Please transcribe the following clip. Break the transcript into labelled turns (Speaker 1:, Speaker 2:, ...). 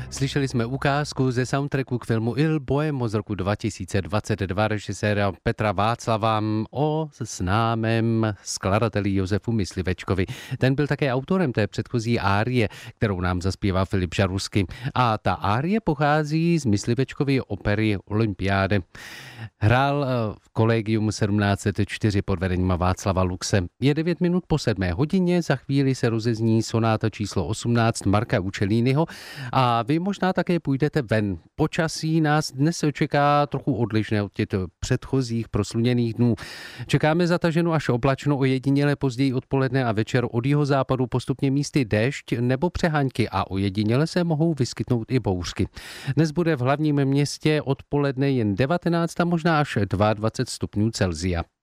Speaker 1: Slyšeli jsme ukázku ze soundtracku k filmu Il Bohemo z roku 2022 režiséra Petra Václava o známém skladateli Josefu Myslivečkovi. Ten byl také autorem té předchozí árie, kterou nám zaspívá Filip Žarusky. A ta árie pochází z Myslivečkovy opery Olympiáde. Hrál v Collegium 1704 pod vedením Václava Luxe. Je 9 minut po 7 hodině, za chvíli se rozezní sonáta číslo 18 Marka Učelínyho a vy možná také půjdete ven. Počasí nás dnes čeká trochu odlišné od těch předchozích prosluněných dnů. Čekáme zataženo až oblačno, ojediněle později odpoledne a večer od jihozápadu postupně místy déšť nebo přeháňky a ojediněle se mohou vyskytnout i bouřky. Dnes bude v hlavním městě odpoledne jen 19 a možná až 22 stupňů Celsia.